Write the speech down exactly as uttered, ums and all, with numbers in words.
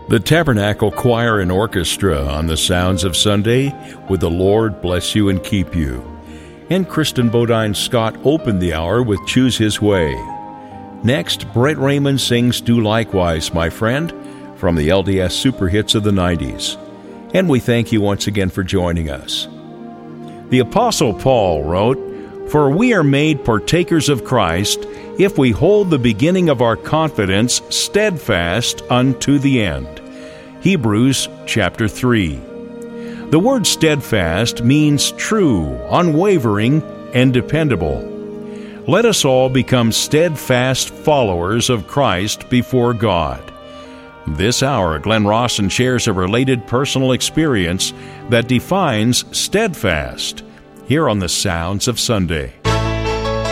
The Tabernacle Choir and Orchestra on the Sounds of Sunday with The Lord Bless You and Keep You. And Kristen Bodine Scott opened the hour with Choose His Way. Next, Brett Raymond sings Do Likewise, My Friend, from the L D S Super Hits of the nineties. And we thank you once again for joining us. The Apostle Paul wrote, "For we are made partakers of Christ if we hold the beginning of our confidence steadfast unto the end." Hebrews chapter three. The word steadfast means true, unwavering, and dependable. Let us all become steadfast followers of Christ before God. This hour, Glenn Rawson shares a related personal experience that defines steadfast here on the Sounds of Sunday.